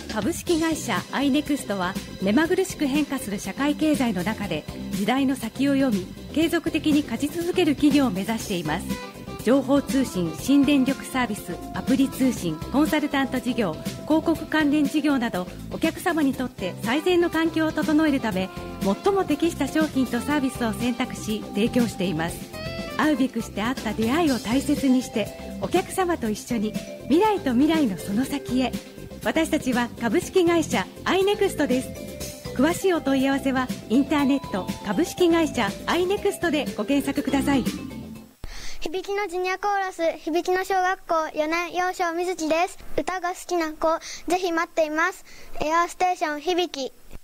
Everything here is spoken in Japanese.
株式会社アイネクストは目まぐるしく変化する社会経済の中で時代の先を読み継続的に勝ち続ける企業を目指しています。情報通信、新電力サービス、アプリ通信、コンサルタント事業、広告関連事業などお客様にとって最善の環境を整えるため最も適した商品とサービスを選択し提供しています。会うべくして会った出会いを大切にしてお客様と一緒に未来と未来のその先へ。私たちは株式会社アイネクストです。詳しいお問い合わせはインターネット株式会社アイネクストでご検索ください。 響きのジュニアコーラス、響きの小学校4年幼少みずきです。歌が好きな子、ぜひ待っています。エアーステーション響き。